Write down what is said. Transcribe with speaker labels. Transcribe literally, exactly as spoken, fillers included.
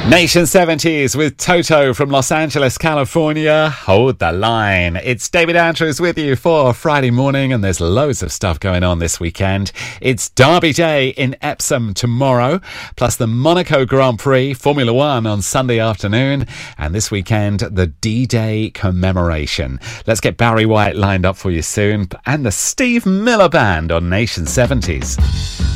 Speaker 1: Nation seventies with Toto from Los Angeles, California. Hold the line. It's David Andrews with you for Friday morning, and there's loads of stuff going on this weekend. It's Derby Day in Epsom tomorrow, plus the Monaco Grand Prix, Formula One on Sunday afternoon, and this weekend, the D-Day commemoration. Let's get Barry White lined up for you soon, and the Steve Miller Band on Nation seventies.